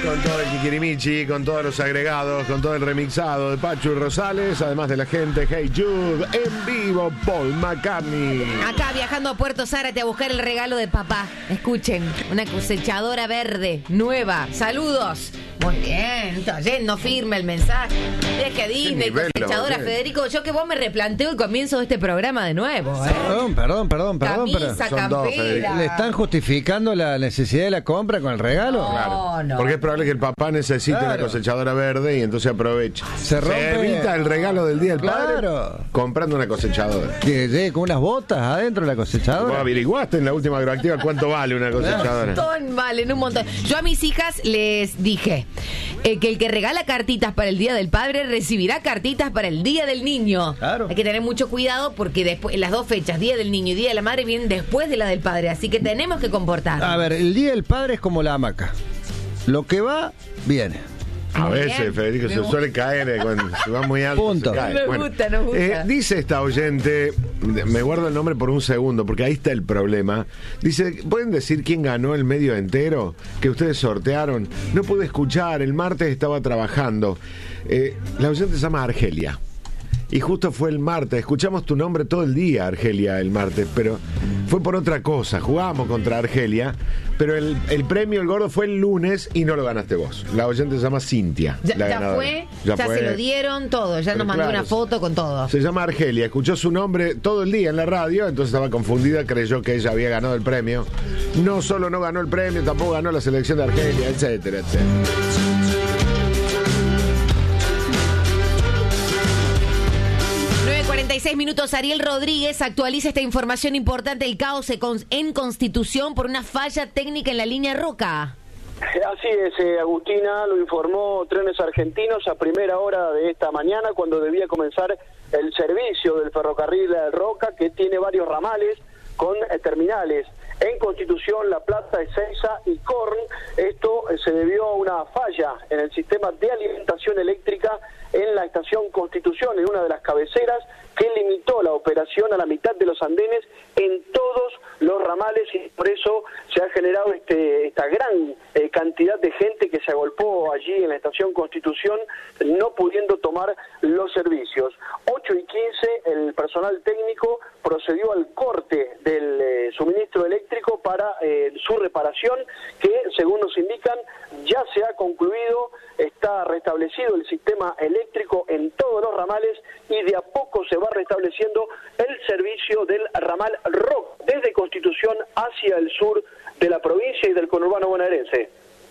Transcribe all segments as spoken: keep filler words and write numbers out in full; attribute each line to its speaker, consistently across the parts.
Speaker 1: Con todo el Kikirimichi, con todos los agregados, con todo el remixado de Pachu y Rosales, además de la gente Hey Jude, en vivo Paul McCartney.
Speaker 2: Acá viajando a Puerto Zárate a buscar el regalo de papá. Escuchen, una cosechadora verde, nueva. Saludos. Muy bien, está yendo firme el mensaje. Viaje Disney,
Speaker 1: nivel,
Speaker 2: cosechadora
Speaker 1: bien.
Speaker 2: Federico. Yo que vos me replanteo el comienzo de este programa de nuevo, ¿eh?
Speaker 3: Perdón, perdón, perdón, perdón.
Speaker 2: Camisa,
Speaker 3: pero
Speaker 1: son dos,
Speaker 2: campera.
Speaker 1: Federico.
Speaker 3: ¿Le están justificando la necesidad de la compra con el regalo?
Speaker 2: No,
Speaker 1: Claro,
Speaker 2: no.
Speaker 1: porque es probable que el papá necesite
Speaker 3: Claro.
Speaker 1: una cosechadora verde y entonces aprovecha.
Speaker 3: Se rompe-
Speaker 1: evita el regalo del Día del Padre
Speaker 3: Claro.
Speaker 1: comprando una cosechadora.
Speaker 3: Que llegue con unas botas adentro de la
Speaker 1: ¿Vos
Speaker 3: cosechadora.
Speaker 1: averiguaste en la última agroactiva cuánto vale una
Speaker 2: Un
Speaker 1: cosechadora?
Speaker 2: montón, valen un montón. Yo a mis hijas les dije eh, que el que regala cartitas para el Día del Padre recibirá cartitas para el Día del Niño.
Speaker 3: Claro.
Speaker 2: Hay que tener mucho cuidado porque después las dos fechas, Día del Niño y Día de la Madre, vienen después de la del Padre. Así que tenemos que comportarnos.
Speaker 3: A ver, el Día del Padre es como la hamaca. Lo que va, viene.
Speaker 1: A
Speaker 2: Muy
Speaker 1: veces,
Speaker 2: bien.
Speaker 1: Federico,
Speaker 2: Me
Speaker 1: se
Speaker 2: gusta.
Speaker 1: suele caer eh, cuando se va muy alto.
Speaker 3: Punto.
Speaker 1: Se cae.
Speaker 2: Nos gusta, nos gusta.
Speaker 1: eh, dice esta oyente, me guardo el nombre por un segundo, porque ahí está el problema. Dice, ¿pueden decir quién ganó el medio entero que ustedes sortearon? No pude escuchar, el martes estaba trabajando. Eh, la oyente se llama Argelia. Y justo fue el martes, escuchamos tu nombre todo el día, Argelia, el martes, pero fue por otra cosa, jugábamos contra Argelia, pero el, el premio, el gordo, fue el lunes y no lo ganaste vos. La oyente se llama Cintia.
Speaker 2: Ya,
Speaker 1: la
Speaker 2: ya
Speaker 1: ganadora.
Speaker 2: fue, ya,
Speaker 1: fue.
Speaker 2: se lo dieron todo, ya
Speaker 1: Pero
Speaker 2: nos mandó
Speaker 1: claro,
Speaker 2: una foto con todo.
Speaker 1: Se llama Argelia, escuchó su nombre todo el día en la radio, entonces estaba confundida, creyó que ella había ganado el premio. No solo no ganó el premio, tampoco ganó la selección de Argelia, etcétera, etcétera.
Speaker 2: nueve cuarenta y seis minutos, Ariel Rodríguez actualiza esta información importante, el caos en Constitución por una falla técnica en la línea Roca.
Speaker 4: Así es, eh, Agustina, lo informó Trenes Argentinos a primera hora de esta mañana cuando debía comenzar el servicio del ferrocarril Roca, que tiene varios ramales con eh, terminales en Constitución, La Plata, Ezeiza y Corn. Esto eh, se debió a una falla en el sistema de alimentación eléctrica en la estación Constitución, en una de las cabeceras, que limitó la operación a la mitad de los andenes en todos los ramales, y por eso se ha generado este, esta gran eh, cantidad de gente que se agolpó allí en la estación Constitución, no pudiendo tomar los servicios. ocho y quince, el personal técnico procedió al corte del eh, suministro eléctrico para eh, su reparación, que según nos indican ya se ha concluido, está restablecido el sistema eléctrico en todos los ramales y de a poco se va restableciendo el servicio del ramal Rock desde Constitución hacia el sur de la provincia y del conurbano bonaerense.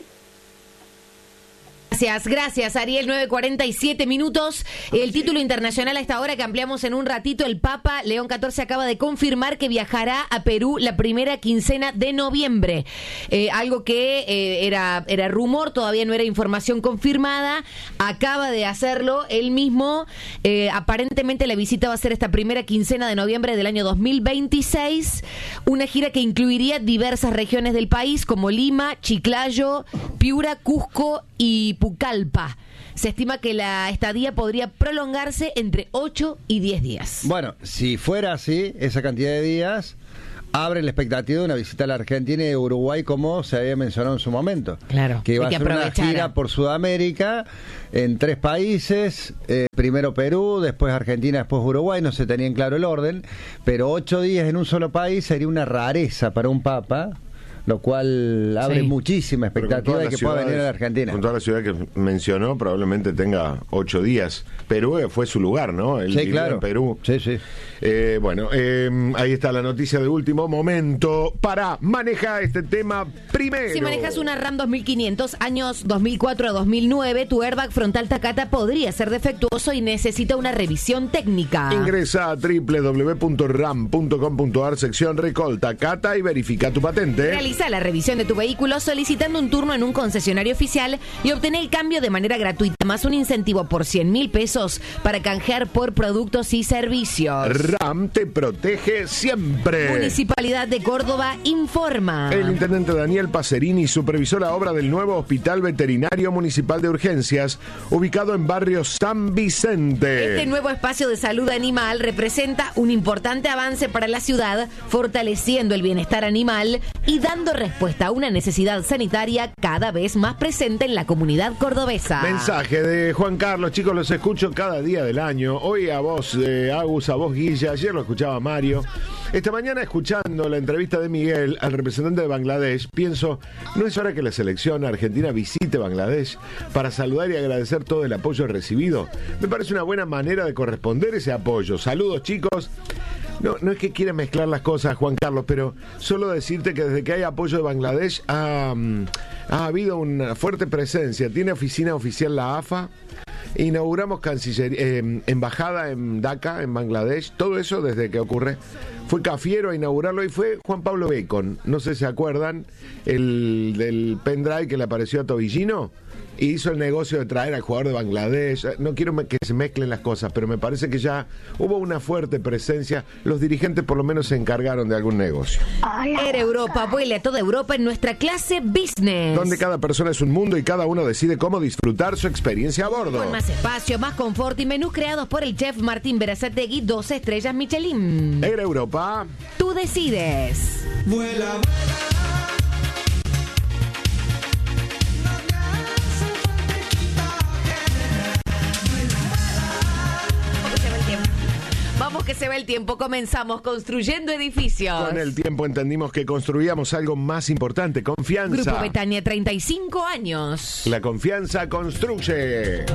Speaker 2: Gracias, gracias Ariel, nueve cuarenta y siete minutos. El título internacional a esta hora que ampliamos en un ratito, el Papa León catorce acaba de confirmar que viajará a Perú la primera quincena de noviembre. Eh, algo que eh, era, era rumor, todavía no era información confirmada. Acaba de hacerlo él mismo. Eh, aparentemente la visita va a ser esta primera quincena de noviembre del año dos mil veintiséis. Una gira que incluiría diversas regiones del país como Lima, Chiclayo, Piura, Cusco y Pucallpa. Se estima que la estadía podría prolongarse entre ocho y diez días.
Speaker 3: Bueno, si fuera así, esa cantidad de días abre la expectativa de una visita a la Argentina y Uruguay, como se había mencionado en su momento.
Speaker 2: Claro,
Speaker 3: que iba
Speaker 2: hay
Speaker 3: a
Speaker 2: que
Speaker 3: ser una
Speaker 2: aprovechar.
Speaker 3: gira por Sudamérica en tres países, eh, primero Perú, después Argentina, después Uruguay, no se tenía en claro el orden, pero ocho días en un solo país sería una rareza para un papa, lo cual abre
Speaker 2: Sí.
Speaker 3: muchísima
Speaker 1: Pero con
Speaker 3: expectativa
Speaker 1: todas
Speaker 3: de que
Speaker 1: las
Speaker 3: pueda
Speaker 1: ciudades-
Speaker 3: venir a la Argentina.
Speaker 1: Con toda la ciudad que mencionó, probablemente tenga ocho días. Perú eh, fue su lugar, ¿no? Él
Speaker 3: Sí,
Speaker 1: vivió
Speaker 3: claro.
Speaker 1: en Perú.
Speaker 3: Sí, sí.
Speaker 1: Eh, bueno, eh, ahí está la noticia de último momento. Para manejar este tema primero.
Speaker 2: Si manejas una RAM dos mil quinientos, años dos mil cuatro a dos mil nueve, tu airbag frontal Takata podría ser defectuoso y necesita una revisión técnica.
Speaker 1: Ingresa a doble u doble u doble u punto ram punto com punto a r, sección Recol Takata, y verifica tu patente.
Speaker 2: Realiza la revisión de tu vehículo solicitando un turno en un concesionario oficial y obtener el cambio de manera gratuita, más un incentivo por cien mil pesos para canjear por productos y servicios.
Speaker 1: RAM te protege siempre.
Speaker 2: Municipalidad de Córdoba informa.
Speaker 1: El intendente Daniel Pacerini supervisó la obra del nuevo Hospital Veterinario Municipal de Urgencias, ubicado en barrio San Vicente.
Speaker 2: Este nuevo espacio de salud animal representa un importante avance para la ciudad, fortaleciendo el bienestar animal y dando dando respuesta a una necesidad sanitaria cada vez más presente en la comunidad cordobesa.
Speaker 1: Mensaje de Juan Carlos, chicos, los escucho cada día del año. Hoy a vos, eh, Agus, a vos, Guilla, ayer lo escuchaba Mario. Esta mañana, escuchando la entrevista de Miguel al representante de Bangladesh, pienso, ¿no es hora que la selección argentina visite Bangladesh para saludar y agradecer todo el apoyo recibido? Me parece una buena manera de corresponder ese apoyo. Saludos, chicos. No, no es que quiera mezclar las cosas, Juan Carlos, pero solo decirte que desde que hay apoyo de Bangladesh ha, ha habido una fuerte presencia. Tiene oficina oficial la A F A. Inauguramos cancillería, eh, embajada en Dhaka, en Bangladesh. Todo eso desde que ocurre. Fue Cafiero a inaugurarlo y fue Juan Pablo Bacon. No sé si se acuerdan el del pendrive que le apareció a Tobillino. Y hizo el negocio de traer al jugador de Bangladesh. No quiero que se mezclen las cosas, pero me parece que ya hubo una fuerte presencia. Los dirigentes por lo menos se encargaron de algún negocio.
Speaker 2: Air Europa vuela a toda Europa en nuestra clase Business,
Speaker 1: donde cada persona es un mundo y cada uno decide cómo disfrutar su experiencia a bordo.
Speaker 2: Con más espacio, más confort y menús creados por el chef Martín Berazategui, doce estrellas Michelin.
Speaker 1: Air Europa.
Speaker 2: Tú decides.
Speaker 5: Vuela, vuela.
Speaker 2: Vamos que se va el tiempo, comenzamos construyendo edificios.
Speaker 1: Con el tiempo entendimos que construíamos algo más importante, confianza.
Speaker 2: Grupo Betania, treinta y cinco años.
Speaker 1: La confianza construye.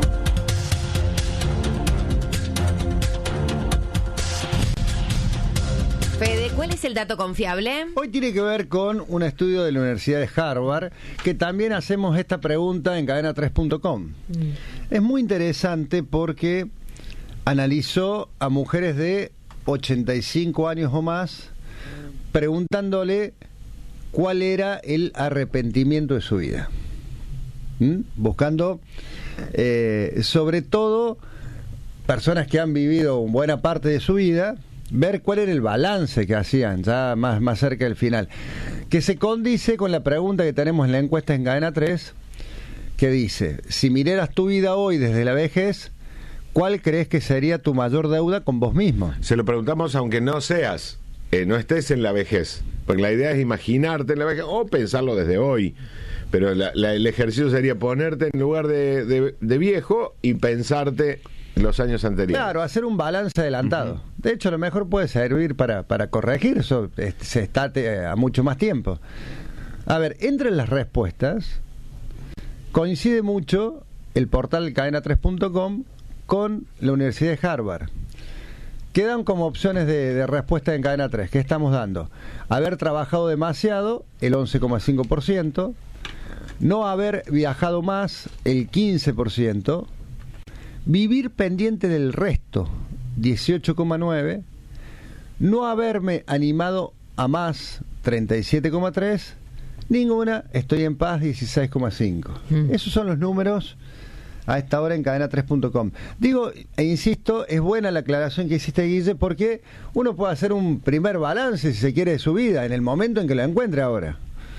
Speaker 2: Fede, ¿cuál es el dato confiable?
Speaker 3: Hoy tiene que ver con un estudio de la Universidad de Harvard, que también hacemos esta pregunta en cadena tres punto com. Mm. Es muy interesante porque analizó a mujeres de ochenta y cinco años o más, preguntándole cuál era el arrepentimiento de su vida. ¿Mm? Buscando, eh, sobre todo, personas que han vivido buena parte de su vida, ver cuál era el balance que hacían, ya más, más cerca del final. Que se condice con la pregunta que tenemos en la encuesta en Cadena tres, que dice, si miraras tu vida hoy desde la vejez, ¿cuál crees que sería tu mayor deuda con vos mismo?
Speaker 1: Se lo preguntamos aunque no seas, eh, no estés en la vejez. Porque la idea es imaginarte en la vejez o pensarlo desde hoy. Pero la, la, el ejercicio sería ponerte en lugar de, de, de viejo y pensarte los años anteriores.
Speaker 3: Claro, hacer un balance adelantado. Uh-huh. De hecho, a lo mejor puede servir para, para corregir eso. Se está te, a mucho más tiempo. A ver, entre las respuestas, coincide mucho el portal cadena tres punto com con la Universidad de Harvard. Quedan como opciones de, de respuesta en cadena tres. ¿Qué estamos dando? Haber trabajado demasiado, el once coma cinco por ciento. No haber viajado más, el quince por ciento. Vivir pendiente del resto, dieciocho coma nueve por ciento. No haberme animado a más, treinta y siete coma tres por ciento. Ninguna, estoy en paz, dieciséis coma cinco por ciento. Mm. Esos son los números a esta hora en cadena tres punto com. Digo, e insisto, es buena la aclaración que hiciste, Guille, porque uno puede hacer un primer balance, si se quiere, de su vida, en el momento en que lo encuentre ahora.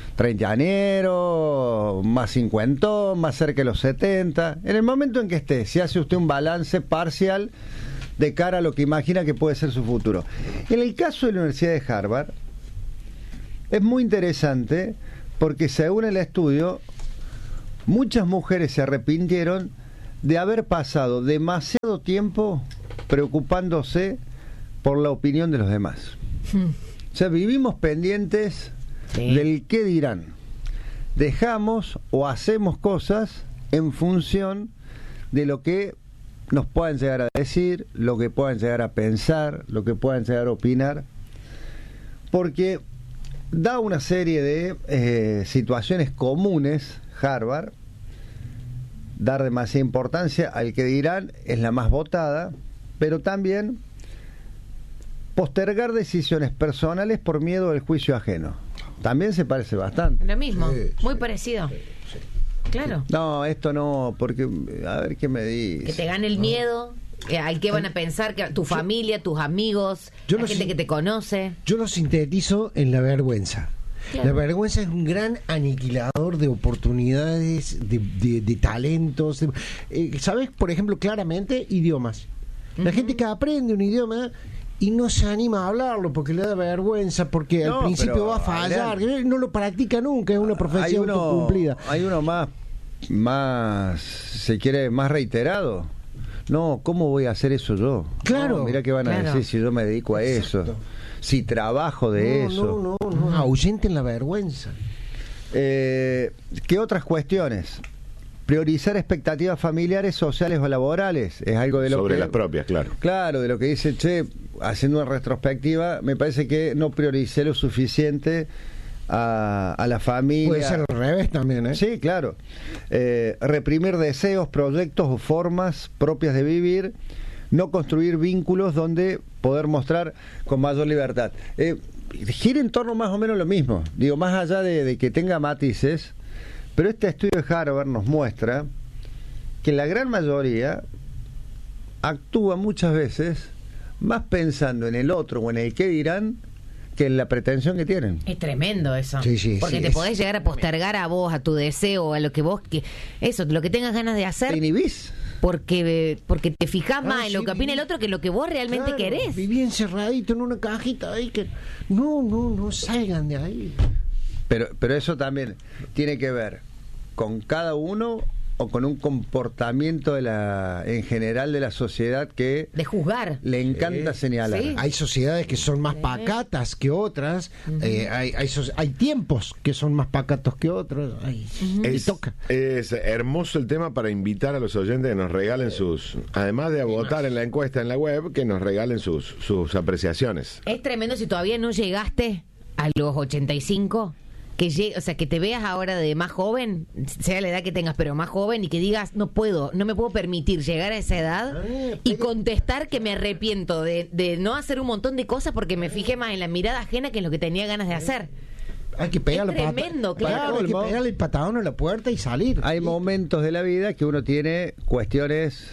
Speaker 3: Treintañero, más cincuentón, más cerca de los setenta. En el momento en que esté, si hace usted un balance parcial de cara a lo que imagina que puede ser su futuro. En el caso de la Universidad de Harvard, es muy interesante porque según el estudio, muchas mujeres se arrepintieron de haber pasado demasiado tiempo preocupándose por la opinión de los demás. Hmm. O sea, vivimos pendientes sí. del qué dirán. Dejamos o hacemos cosas en función de lo que nos puedan llegar a decir, lo que puedan llegar a pensar, lo que puedan llegar a opinar, porque da una serie de eh, situaciones comunes. Harvard, dar demasiada importancia al que dirán es la más votada, pero también postergar decisiones personales por miedo al juicio ajeno. También se parece bastante.
Speaker 2: Lo mismo,
Speaker 1: sí,
Speaker 2: muy
Speaker 1: sí,
Speaker 2: parecido.
Speaker 1: Sí, sí.
Speaker 2: Claro.
Speaker 3: No, esto no, porque a ver qué me dice.
Speaker 2: Que te gane el miedo, que al que van a pensar, que tu familia, tus amigos,
Speaker 6: yo
Speaker 2: la gente que te conoce.
Speaker 6: Yo lo sintetizo en la vergüenza. Claro. La vergüenza es un gran aniquilador de oportunidades, de, de, de talentos. De, eh, ¿Sabes? Por ejemplo, claramente, idiomas. La uh-huh. gente que aprende un idioma y no se anima a hablarlo porque le da vergüenza, porque
Speaker 3: No,
Speaker 6: al principio
Speaker 3: pero,
Speaker 6: va a fallar,
Speaker 3: Adrián,
Speaker 6: no lo practica nunca, es una
Speaker 3: hay
Speaker 6: profesión
Speaker 3: uno,
Speaker 6: cumplida.
Speaker 3: hay uno más, más, se quiere, más reiterado. No, ¿cómo voy a hacer eso yo?
Speaker 6: Claro,
Speaker 3: No, mirá qué van a
Speaker 2: claro.
Speaker 3: decir si yo me dedico a eso,
Speaker 6: Exacto.
Speaker 3: si trabajo de
Speaker 6: no,
Speaker 3: eso.
Speaker 6: no, no, no, ahuyenten la vergüenza.
Speaker 3: Eh, ¿Qué otras cuestiones? Priorizar expectativas familiares, sociales o laborales. Es algo de lo
Speaker 1: Sobre
Speaker 3: que...
Speaker 1: las propias, claro.
Speaker 3: Claro, de lo que dice, che, haciendo una retrospectiva, me parece que no prioricé lo suficiente a, a la familia.
Speaker 6: Puede ser al revés también, ¿eh?
Speaker 3: Sí, claro. Eh, reprimir deseos, proyectos o formas propias de vivir. No construir vínculos donde poder mostrar con mayor libertad. Eh, gira en torno más o menos lo mismo. Digo, más allá de, de que tenga matices, pero este estudio de Harvard nos muestra que la gran mayoría actúa muchas veces más pensando en el otro o en el qué dirán que en la pretensión que tienen.
Speaker 2: Es tremendo eso.
Speaker 6: Sí, sí,
Speaker 2: Porque
Speaker 6: sí,
Speaker 2: te
Speaker 6: es
Speaker 2: podés llegar a postergar a vos, a tu deseo, a lo que vos... que Eso, lo que tengas ganas de
Speaker 3: ¿Te
Speaker 2: hacer,
Speaker 3: inhibís?
Speaker 2: porque porque te fijás
Speaker 6: Ah,
Speaker 2: más en lo
Speaker 6: sí,
Speaker 2: que opina
Speaker 6: viví-
Speaker 2: el otro que en lo que vos realmente
Speaker 6: Claro,
Speaker 2: querés.
Speaker 6: Viví encerradito en una cajita ahí que... No, no, no salgan de ahí.
Speaker 3: Pero, pero eso también tiene que ver con cada uno o con un comportamiento de la, en general de la sociedad que
Speaker 2: De juzgar.
Speaker 3: le encanta
Speaker 6: Sí.
Speaker 3: señalar.
Speaker 2: Sí.
Speaker 6: Hay sociedades que son más pacatas que otras, eh, hay, hay, so- hay tiempos que son más pacatos que otros. Ay, y
Speaker 1: Es,
Speaker 6: toca.
Speaker 1: es hermoso el tema para invitar a los oyentes que nos regalen sus, además de votar en la encuesta en la web, que nos regalen sus, sus apreciaciones.
Speaker 2: Es tremendo si todavía no llegaste a los ochenta y cinco, que llegue, o sea, que te veas ahora de más joven, sea la edad que tengas, pero más joven, y que digas, no puedo, no me puedo permitir llegar a esa edad
Speaker 6: Eh,
Speaker 2: y
Speaker 6: pero-
Speaker 2: contestar que me arrepiento de, de no hacer un montón de cosas porque me fijé más en la mirada ajena que en lo que tenía ganas de hacer.
Speaker 6: Hay que pegarle
Speaker 2: Es tremendo,
Speaker 6: pata-
Speaker 2: claro.
Speaker 6: hay que pegarle el patadón a la puerta y salir.
Speaker 3: Hay momentos de la vida que uno tiene cuestiones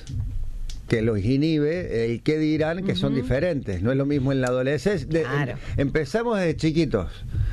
Speaker 3: que los inhibe, el qué dirán, que son diferentes. No es lo mismo en la adolescencia. De-
Speaker 2: Claro.
Speaker 3: em- empezamos desde chiquitos,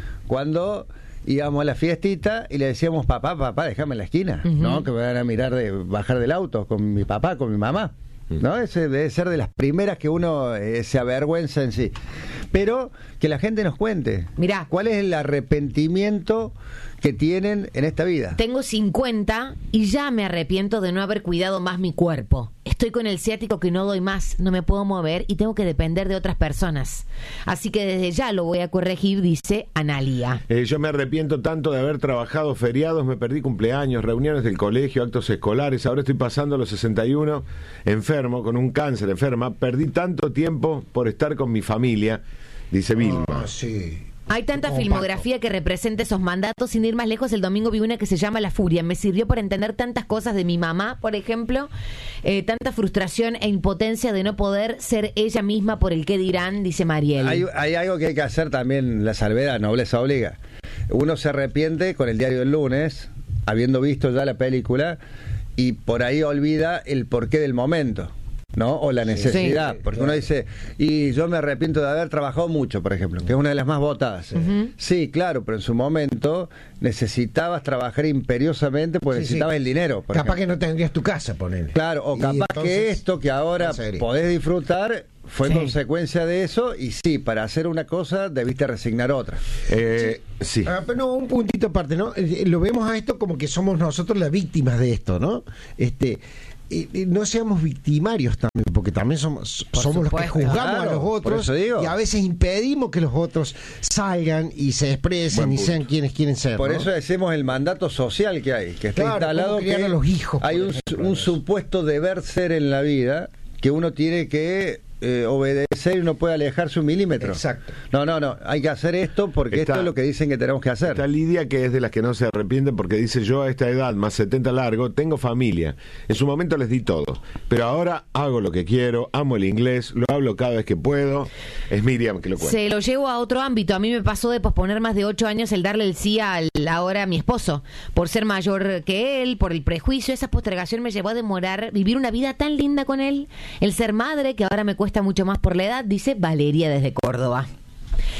Speaker 3: cuando íbamos a la fiestita y le decíamos, papá, papá, déjame en la esquina, ¿no? Que me van a mirar de bajar del auto con mi papá, con mi mamá. ¿No? Ese debe ser de las primeras que uno eh, se avergüenza en sí. Pero que la gente nos cuente.
Speaker 2: Mirá.
Speaker 3: ¿Cuál es el arrepentimiento que tienen en esta vida?
Speaker 2: Tengo cincuenta y ya me arrepiento de no haber cuidado más mi cuerpo. Estoy con el ciático que no doy más, no me puedo mover y tengo que depender de otras personas. Así que desde ya lo voy a corregir, dice Analía.
Speaker 1: Eh, yo me arrepiento tanto de haber trabajado feriados, me perdí cumpleaños, reuniones del colegio, actos escolares, ahora estoy pasando a los sesenta y uno, enfermo, con un cáncer, enferma, perdí tanto tiempo por estar con mi familia, dice Vilma.
Speaker 6: Ah, sí.
Speaker 2: Hay tanta
Speaker 6: Como
Speaker 2: filmografía que representa esos mandatos. Sin ir más lejos, el domingo vi una que se llama La Furia. Me sirvió para entender tantas cosas de mi mamá, por ejemplo, eh, tanta frustración e impotencia de no poder ser ella misma por el qué dirán, dice Mariel.
Speaker 3: Hay, hay algo que hay que hacer también, la salvedad, nobleza obliga. Uno se arrepiente con el diario del lunes, habiendo visto ya la película, y por ahí olvida el porqué del momento, ¿no? O la necesidad.
Speaker 6: Sí.
Speaker 3: Porque uno dice, y yo me arrepiento de haber trabajado mucho, por ejemplo, que es una de las más votadas. Sí, claro, pero en su momento necesitabas trabajar imperiosamente porque
Speaker 6: Sí,
Speaker 3: necesitabas
Speaker 6: sí.
Speaker 3: el dinero. por
Speaker 6: Capaz
Speaker 3: ejemplo.
Speaker 6: que no tendrías tu casa, ponele.
Speaker 3: Claro, o
Speaker 6: Y
Speaker 3: capaz
Speaker 6: entonces,
Speaker 3: que esto que ahora
Speaker 6: en serio.
Speaker 3: podés disfrutar fue
Speaker 2: Sí.
Speaker 3: consecuencia de eso, y sí, para hacer una cosa debiste resignar otra.
Speaker 1: Eh, sí.
Speaker 6: Ah, pero no, un puntito aparte, ¿no? Eh, Lo vemos a esto como que somos nosotros las víctimas de esto, ¿no? Este, eh, eh, no seamos victimarios también, porque también somos,
Speaker 2: Por
Speaker 6: somos los que
Speaker 2: supuesto.
Speaker 6: juzgamos
Speaker 3: Claro,
Speaker 6: a los
Speaker 3: por
Speaker 6: otros
Speaker 3: eso digo.
Speaker 6: y a veces impedimos que los otros salgan y se expresen
Speaker 1: Buen
Speaker 6: y
Speaker 1: punto.
Speaker 6: sean quienes quieren ser.
Speaker 3: Por
Speaker 6: ¿no?
Speaker 3: eso decimos el mandato social que hay, que está
Speaker 6: Claro,
Speaker 3: instalado
Speaker 6: cómo criar
Speaker 3: que
Speaker 6: a los hijos,
Speaker 3: hay
Speaker 6: por
Speaker 3: un,
Speaker 6: ejemplo,
Speaker 3: un
Speaker 6: eso.
Speaker 3: supuesto deber ser en la vida que uno tiene que eh, obedecer y no puede alejarse un milímetro.
Speaker 6: Exacto.
Speaker 3: No, no, no, hay que hacer esto porque
Speaker 1: Está-
Speaker 3: esto es lo que dicen que tenemos que hacer.
Speaker 1: Está Lidia, que es de las que no se arrepiente porque dice, yo a esta edad, más setenta largo, tengo familia. En su momento les di todo, pero ahora hago lo que quiero, amo el inglés, lo hablo cada vez que puedo. Es Miriam que lo cuenta.
Speaker 2: Se lo llevo a otro ámbito. A mí me pasó de posponer más de ocho años el darle el sí al ahora a mi esposo, por ser mayor que él, por el prejuicio. Esa postergación me llevó a demorar vivir una vida tan linda con él. El ser madre, que ahora me cuesta mucho más por la edad, dice Valeria desde Córdoba.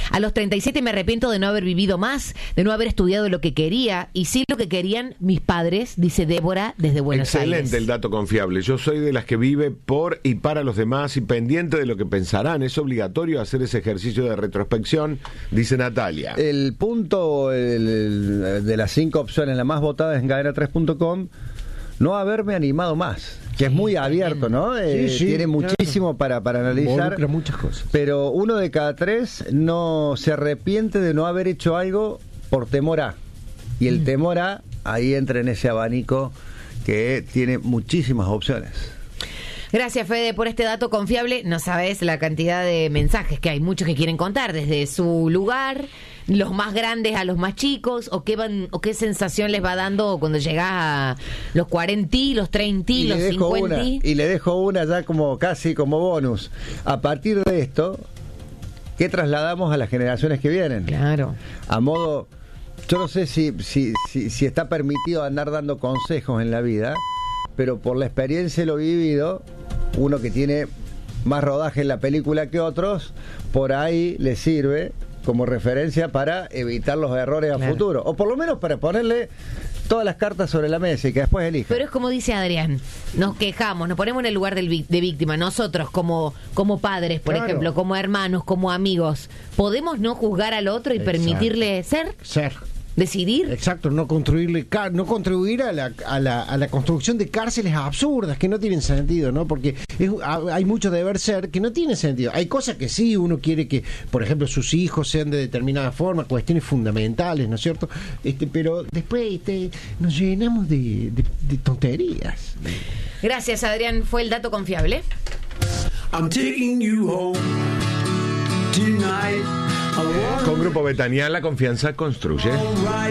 Speaker 2: A los treinta y siete me arrepiento de no haber vivido más, de no haber estudiado lo que quería, y sí lo que querían mis padres, dice Débora desde Buenos
Speaker 1: Excelente
Speaker 2: Aires.
Speaker 1: el dato confiable. Yo soy de las que vive por y para los demás y pendiente de lo que pensarán. Es obligatorio hacer ese ejercicio de retrospección, dice Natalia.
Speaker 3: El punto el, el, de las cinco opciones, la más votada es en cadena tres punto com, no haberme animado más, que es muy abierto, ¿no? Eh,
Speaker 6: Sí, sí,
Speaker 3: tiene
Speaker 6: claro.
Speaker 3: muchísimo para, para analizar.
Speaker 6: Involucra muchas cosas.
Speaker 3: Pero uno de cada tres no se arrepiente de no haber hecho algo por temor a. Y el temor a, ahí entra en ese abanico que tiene muchísimas opciones.
Speaker 2: Gracias, Fede, por este dato confiable. No sabes la cantidad de mensajes que hay, muchos que quieren contar desde su lugar, los más grandes a los más chicos, o qué van, o qué sensación les va dando cuando llegás a los cuarenta, los treinta,
Speaker 3: Y
Speaker 2: los
Speaker 3: le dejo
Speaker 2: cincuenta.
Speaker 3: una, y le dejo una ya como casi como bonus. A partir de esto, ¿qué trasladamos a las generaciones que vienen?
Speaker 2: Claro.
Speaker 3: A modo, yo no sé si, si, si, si está permitido andar dando consejos en la vida, pero por la experiencia y lo vivido, uno que tiene más rodaje en la película que otros, por ahí le sirve como referencia para evitar los errores a
Speaker 2: Claro.
Speaker 3: futuro, o por lo menos para ponerle todas las cartas sobre la mesa y que después elija.
Speaker 2: Pero es como dice Adrián, nos quejamos, nos ponemos en el lugar del, vi- de víctima. Nosotros como, como padres, por
Speaker 6: Claro.
Speaker 2: ejemplo, como hermanos, como amigos, ¿podemos no juzgar al otro y
Speaker 6: Exacto.
Speaker 2: permitirle ser?
Speaker 6: Ser.
Speaker 2: ¿Decidir?
Speaker 6: Exacto, no construirle, ca- no contribuir a la, a, la, a la construcción de cárceles absurdas que no tienen sentido, ¿no? Porque es- ha- hay mucho deber ser que no tiene sentido. Hay cosas que sí uno quiere que, por ejemplo, sus hijos sean de determinada forma, cuestiones fundamentales, ¿no es cierto? Este, pero después este, nos llenamos de, de- de tonterías.
Speaker 2: Gracias, Adrián. Fue el dato confiable.
Speaker 5: I'm taking you home tonight. I wanna
Speaker 1: Con Grupo Betania, la confianza construye.
Speaker 5: ride